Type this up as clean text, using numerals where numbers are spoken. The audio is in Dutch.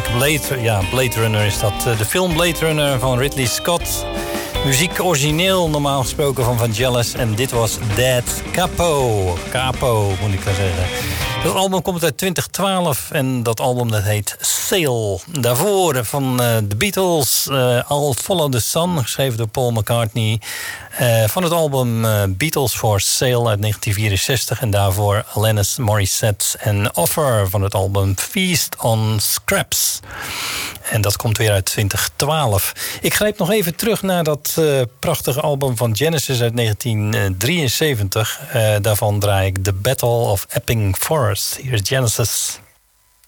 natuurlijk. Blade Runner is dat. De film Blade Runner van Ridley Scott. Muziek origineel, normaal gesproken, van Vangelis. En dit was Dead Capo. Capo, moet ik wel zeggen. Dat album komt uit 2012 en dat album dat heet Sail. Daarvoor van de Beatles, I'll Follow the Sun, geschreven door Paul McCartney. Van het album Beatles for Sale uit 1964. En daarvoor Alanis Morissette en Offer van het album Feast on Scraps. En dat komt weer uit 2012. Ik grijp nog even terug naar dat prachtige album van Genesis uit 1973. Daarvan draai ik The Battle of Epping Forest. Hier is Genesis.